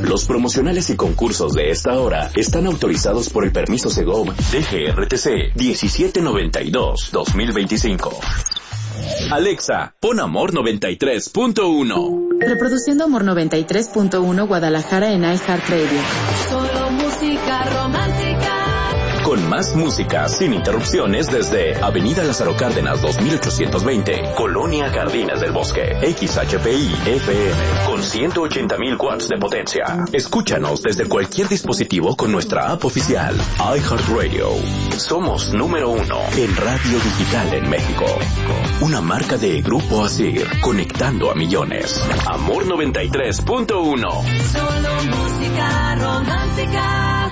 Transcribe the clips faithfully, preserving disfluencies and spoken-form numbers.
Los promocionales y concursos de esta hora están autorizados por el permiso Segov D G R T C diecisiete noventa y dos guión dos mil veinticinco. Alexa, pon Amor noventa y tres punto uno. Reproduciendo Amor noventa y tres punto uno Guadalajara en iHeartRadio. Solo música romántica. Con más música sin interrupciones desde Avenida Lázaro Cárdenas dos mil ochocientos veinte, Colonia Jardines del Bosque, X H P I F M, con ciento ochenta mil watts de potencia. Escúchanos desde cualquier dispositivo con nuestra app oficial, iHeartRadio. Somos número uno en radio digital en México. Una marca de Grupo Asir, conectando a millones. Amor noventa y tres punto uno. Solo música romántica.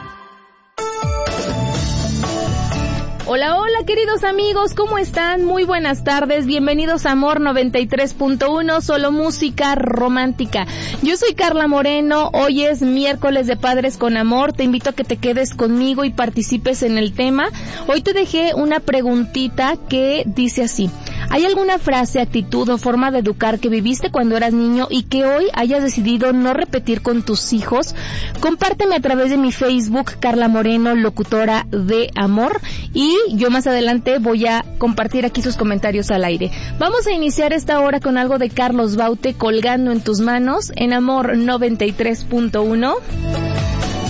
Hola, hola queridos amigos, ¿cómo están? Muy buenas tardes, bienvenidos a Amor noventa y tres punto uno, solo música romántica. Yo soy Carla Moreno, hoy es miércoles de Padres con Amor, te invito a que te quedes conmigo y participes en el tema. Hoy te dejé una preguntita que dice así: ¿hay alguna frase, actitud o forma de educar que viviste cuando eras niño y que hoy hayas decidido no repetir con tus hijos? Compárteme a través de mi Facebook, Carla Moreno, locutora de Amor, y yo más adelante voy a compartir aquí sus comentarios al aire. Vamos a iniciar esta hora con algo de Carlos Baute, Colgando en tus manos, en Amor noventa y tres punto uno.